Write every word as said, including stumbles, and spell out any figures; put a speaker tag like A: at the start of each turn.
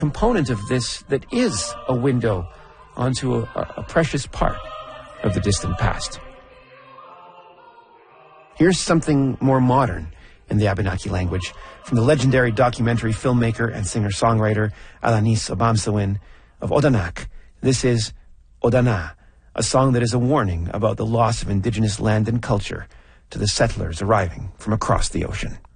A: component of this that is a window onto a, a precious part of the distant past. Here's something more modern in the Abenaki language from the legendary documentary filmmaker and singer-songwriter Alanis Obamsawin of Odanak. This is Odana, a song that is a warning about the loss of indigenous land and culture to the settlers arriving from across the ocean.